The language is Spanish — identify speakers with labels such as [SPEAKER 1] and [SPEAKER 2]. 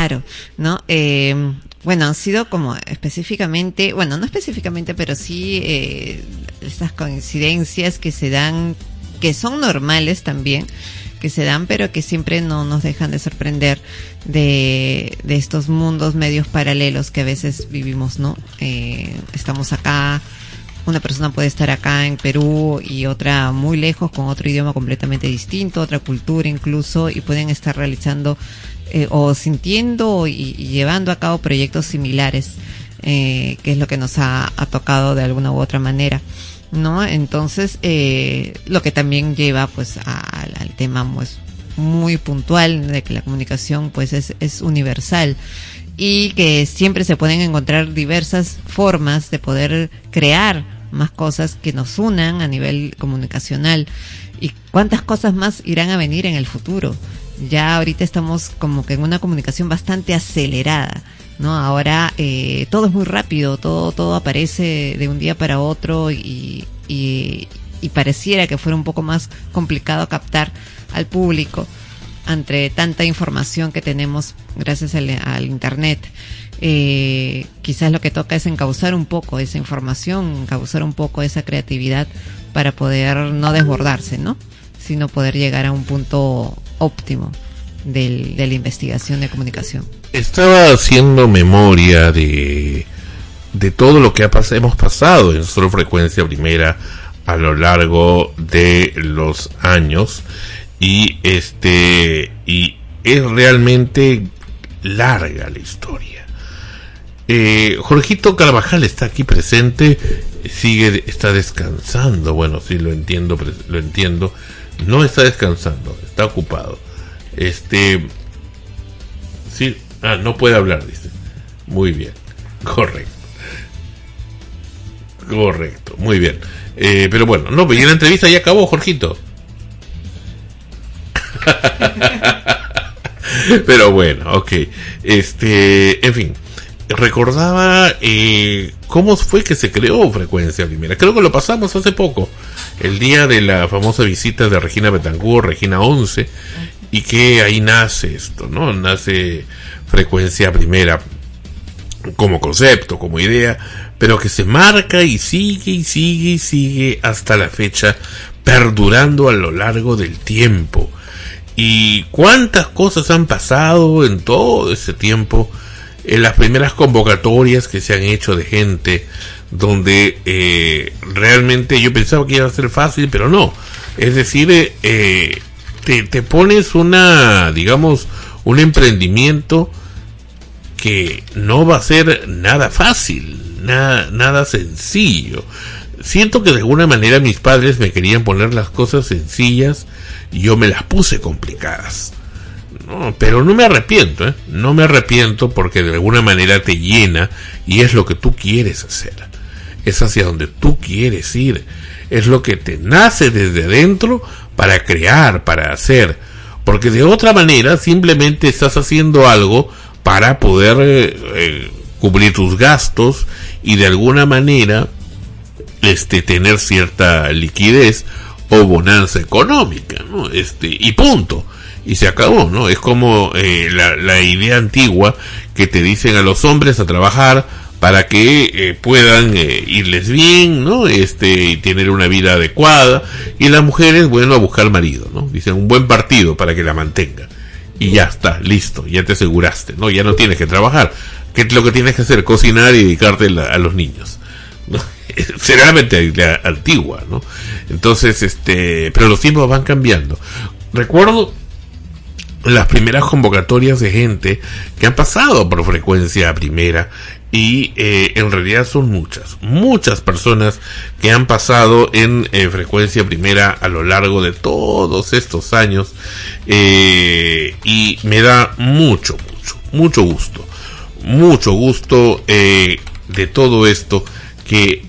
[SPEAKER 1] Claro, ¿no? Bueno, han sido como específicamente, bueno, no específicamente, pero sí estas coincidencias que se dan, que son normales también, que se dan, pero que siempre no nos dejan de sorprender de estos mundos medios paralelos que a veces vivimos, ¿no? Estamos acá, una persona puede estar acá en Perú y otra muy lejos con otro idioma completamente distinto, otra cultura incluso, y pueden estar realizando o sintiendo y llevando a cabo proyectos similares, que es lo que nos ha tocado de alguna u otra manera, ¿no? Entonces, lo que también lleva pues al tema pues muy puntual de que la comunicación pues es universal y que siempre se pueden encontrar diversas formas de poder crear más cosas que nos unan a nivel comunicacional, y cuántas cosas más irán a venir en el futuro. Ya ahorita estamos como que en una comunicación bastante acelerada, ¿no? Ahora todo es muy rápido, todo aparece de un día para otro y pareciera que fuera un poco más complicado captar al público entre tanta información que tenemos gracias al internet. Quizás lo que toca es encauzar un poco esa información, encauzar un poco esa creatividad para poder no desbordarse, ¿no? Sino poder llegar a un punto óptimo de la investigación de comunicación.
[SPEAKER 2] Estaba haciendo memoria de todo lo que hemos pasado en Solo Frecuencia Primera a lo largo de los años, y es realmente larga la historia. Jorgito Carvajal está aquí presente, está descansando. Bueno, sí, lo entiendo. No está descansando, está ocupado. Sí, no puede hablar, dice. Muy bien, correcto, muy bien. Pero bueno, no, pues ya la entrevista ya acabó, Jorgito. Pero bueno, ok. En fin, recordaba cómo fue que se creó Frecuencia Primera. Creo que lo pasamos hace poco, el día de la famosa visita de Regina Betancourt, Regina 11, y que ahí nace esto, ¿no? Nace Frecuencia Primera como concepto, como idea, pero que se marca y sigue hasta la fecha, perdurando a lo largo del tiempo. Y cuántas cosas han pasado en todo ese tiempo, en las primeras convocatorias que se han hecho de gente, donde realmente yo pensaba que iba a ser fácil, pero no. Es decir, te pones un emprendimiento que no va a ser nada fácil, nada sencillo. Siento que de alguna manera mis padres me querían poner las cosas sencillas y yo me las puse complicadas. No, pero no me arrepiento, no me arrepiento, porque de alguna manera te llena y es lo que tú quieres hacer. Es hacia donde tú quieres ir. Es lo que te nace desde adentro para crear, para hacer. Porque de otra manera simplemente estás haciendo algo para poder cubrir tus gastos y de alguna manera tener cierta liquidez o bonanza económica, ¿no? Y punto. Y se acabó, ¿no? Es como la idea antigua que te dicen a los hombres a trabajar para que puedan irles bien, ¿no? Y tener una vida adecuada, y las mujeres, bueno, a buscar marido, ¿no? Dicen un buen partido para que la mantenga. Y ya está, listo, ya te aseguraste, ¿no? Ya no tienes que trabajar. ¿Qué es lo que tienes que hacer? Cocinar y dedicarte a los niños, ¿no? Será la mentalidad antigua, ¿no? Entonces, pero los tiempos van cambiando. Recuerdo las primeras convocatorias de gente que han pasado por Frecuencia Primera, y en realidad son muchas personas que han pasado en Frecuencia Primera a lo largo de todos estos años, y me da mucho gusto de todo esto, que